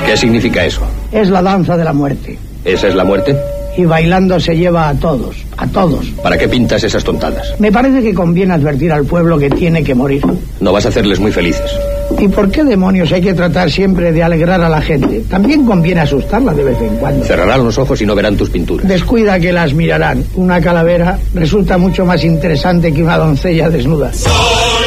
¿Qué significa eso? Es la danza de la muerte. ¿Esa es la muerte? Y bailando se lleva a todos, a todos. ¿Para qué pintas esas tontadas? Me parece que conviene advertir al pueblo que tiene que morir. No vas a hacerles muy felices. ¿Y por qué demonios hay que tratar siempre de alegrar a la gente? También conviene asustarla de vez en cuando. Cerrarán los ojos y no verán tus pinturas. Descuida que las mirarán. Una calavera resulta mucho más interesante que una doncella desnuda.